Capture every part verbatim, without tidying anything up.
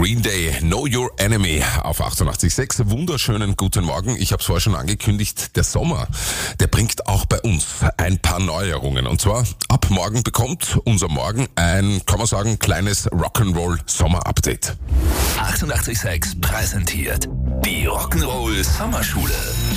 Green Day, Know Your Enemy auf achtundachtzig Komma sechs. Wunderschönen guten Morgen. Ich habe es vorher schon angekündigt, der Sommer, der bringt auch bei uns ein paar Neuerungen. Und zwar, ab morgen bekommt unser Morgen ein, kann man sagen, kleines Rock'n'Roll-Sommer-Update. achtundachtzig Komma sechs präsentiert die Rock'n'Roll Sommerschule.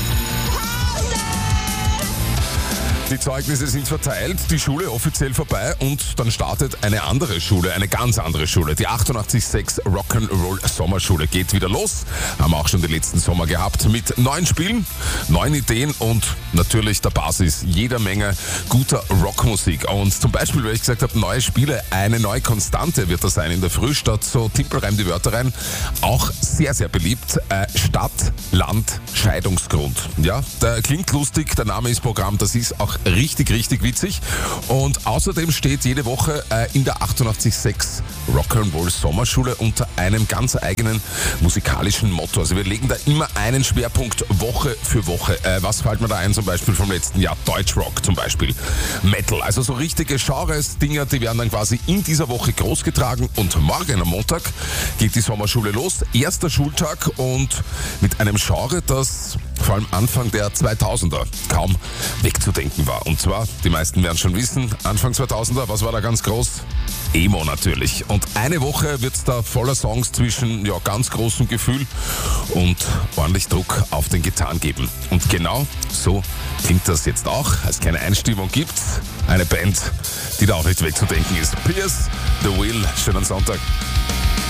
Die Zeugnisse sind verteilt, die Schule offiziell vorbei und dann startet eine andere Schule, eine ganz andere Schule. Die achtundachtzig Komma sechs Rock'n'Roll Sommerschule geht wieder los. Haben auch schon den letzten Sommer gehabt mit neuen Spielen, neuen Ideen und natürlich der Basis jeder Menge guter Rockmusik. Und zum Beispiel, weil ich gesagt habe, neue Spiele, eine neue Konstante wird das sein in der Früh, statt so Timpelreim die Wörter rein. Auch sehr, sehr beliebt. Äh, Stadt, Land, Scheidungsgrund. Ja, der klingt lustig, der Name ist Programm, das ist auch richtig, richtig witzig. Und außerdem steht jede Woche äh, in der achtundachtzig Komma sechs Rock'n'Roll Sommerschule unter einem ganz eigenen musikalischen Motto. Also wir legen da immer einen Schwerpunkt Woche für Woche. Äh, was fällt mir da ein zum Beispiel vom letzten Jahr? Deutschrock zum Beispiel. Metal. Also so richtige Genres, Dinger, die werden dann quasi in dieser Woche großgetragen. Und morgen am Montag geht die Sommerschule los. Erster Schultag und mit einem Genre, das vor allem Anfang der zweitausender kaum wegzudenken war. Und zwar, die meisten werden schon wissen, Anfang zweitausender, was war da ganz groß? Emo natürlich. Und eine Woche wird es da voller Songs zwischen ja, ganz großem Gefühl und ordentlich Druck auf den Gitarren geben. Und genau so klingt das jetzt auch. Als kleine Einstimmung gibt's eine Band, die da auch nicht wegzudenken ist. Pierce the Will. Schönen Sonntag.